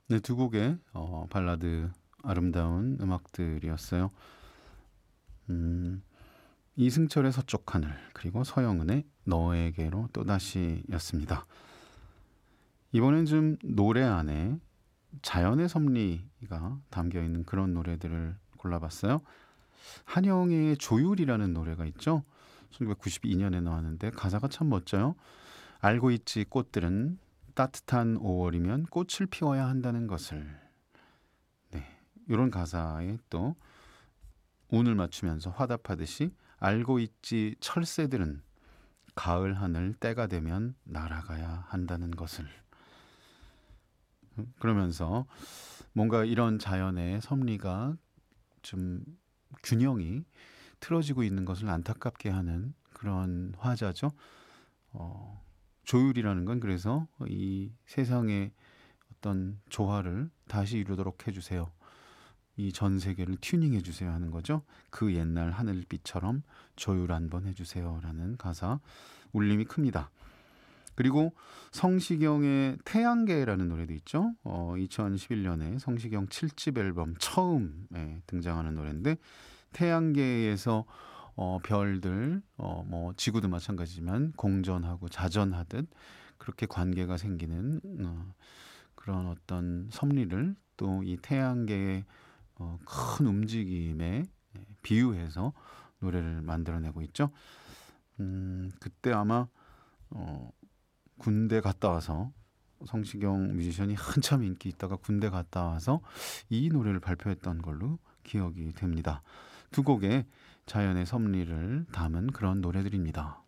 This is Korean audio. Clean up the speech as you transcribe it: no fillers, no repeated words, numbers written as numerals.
네, 두 곡의 발라드 아름다운 음악들이었어요. 음, 이승철의 서쪽 하늘 그리고 서영은의 너에게로 또다시였습니다. 이번엔 좀 노래 안에 자연의 섭리가 담겨 있는 그런 노래들을 골라봤어요. 한영의 조율이라는 노래가 있죠. 1992년에 나왔는데 가사가 참 멋져요. 알고 있지 꽃들은 따뜻한 5월이면 꽃을 피워야 한다는 것을. 네, 이런 가사에 또 운을 맞추면서 화답하듯이 알고 있지 철새들은 가을 하늘 때가 되면 날아가야 한다는 것을. 그러면서 뭔가 이런 자연의 섭리가 좀 균형이 틀어지고 있는 것을 안타깝게 하는 그런 화자죠. 어, 조율이라는 건 그래서 이 세상의 어떤 조화를 다시 이루도록 해주세요. 이 전 세계를 튜닝해 주세요 하는 거죠. 그 옛날 하늘빛처럼 조율 한번 해주세요라는 가사 울림이 큽니다. 그리고 성시경의 태양계라는 노래도 있죠. 2011년에 성시경 7집 앨범 처음에 등장하는 노래인데 태양계에서 별들 뭐 지구도 마찬가지지만 공전하고 자전하듯 그렇게 관계가 생기는 그런 어떤 섭리를 또 이 태양계의 큰 움직임에 비유해서 노래를 만들어내고 있죠. 그때 아마 군대 갔다 와서 성시경 뮤지션이 한참 인기 있다가 군대 갔다 와서 이 노래를 발표했던 걸로 기억이 됩니다. 두 곡의 자연의 섭리를 담은 그런 노래들입니다.